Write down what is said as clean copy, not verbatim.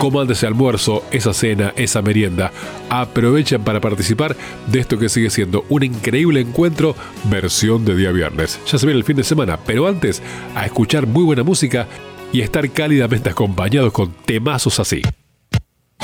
coman ese almuerzo, esa cena, esa merienda. Aprovechen para participar de esto que sigue siendo un increíble encuentro versión de día viernes. Ya se viene el fin de semana, pero antes a escuchar muy buena música y estar cálidamente acompañados con temazos así.